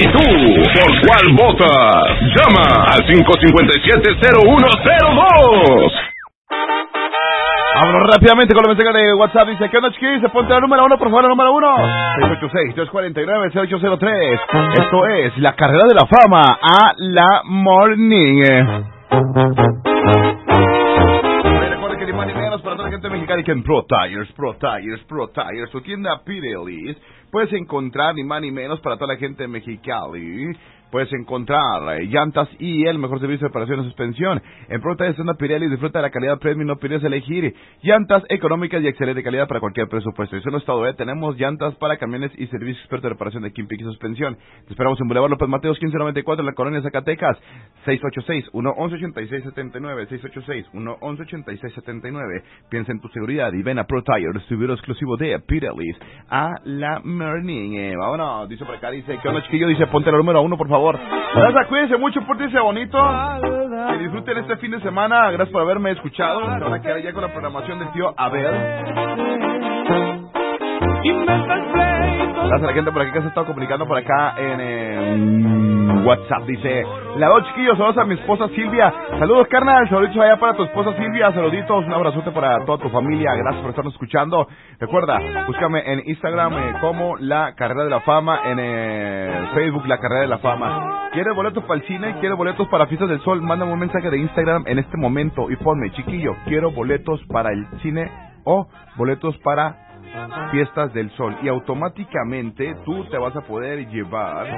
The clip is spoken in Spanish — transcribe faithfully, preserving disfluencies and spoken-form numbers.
¿Y tú, por cuál votas? Llama al cinco cinco siete, cero uno cero dos. Vámonos rápidamente con la mensaje de WhatsApp. Dice, ¿qué onda, chiquis? Se ponte la número uno, por favor, la número uno. seis ocho seis, dos cuatro nueve, cero ocho cero tres. Esto es la carrera de la fama a la morning. Recuerda que ni más ni menos para toda la gente mexicana y que en Pro Tires, Pro Tires, Pro Tires, tu tienda Pirelli, puedes encontrar ni más ni menos para toda la gente mexicana. Puedes encontrar eh, llantas y el mejor servicio de reparación y suspensión. En Pro Tires tienda Pirelli, disfruta de la calidad premium, no pides elegir llantas económicas y excelente calidad para cualquier presupuesto. Y eso no es todo, ¿eh? Tenemos llantas para camiones y servicio experto de reparación de Kimpic y suspensión. Te esperamos en Boulevard López Mateos quince noventa y cuatro en la colonia Zacatecas. seis ocho seis, uno uno ocho seis siete nueve, seis ocho seis, uno uno ocho seis siete nueve. Piensa en tu seguridad y ven a Pro Tires, distribuidor exclusivo de Pirelli a la morning. Eh, vámonos, dice por acá, dice, ¿qué onda, chiquillo? Dice, ponte la número uno, por favor. Gracias, cuídense mucho, pórtense bonito. Que disfruten este fin de semana. Gracias por haberme escuchado. Se van a quedar ya con la programación del tío Abel. Gracias a la gente por aquí que se ha estado comunicando por acá en eh, WhatsApp. Dice, la dos, chiquillos, saludos a mi esposa Silvia. Saludos, carnal, saluditos allá para tu esposa Silvia. Saluditos, un abrazote para toda tu familia. Gracias por estarnos escuchando. Recuerda, búscame en Instagram eh, como La Carrera de la Fama, en eh, Facebook La Carrera de la Fama. ¿Quieres boletos para el cine? ¿Quieres boletos para Fiestas del Sol? Mándame un mensaje de Instagram en este momento y ponme, chiquillo, quiero boletos para el cine o boletos para Fiestas del Sol, y automáticamente tú te vas a poder llevar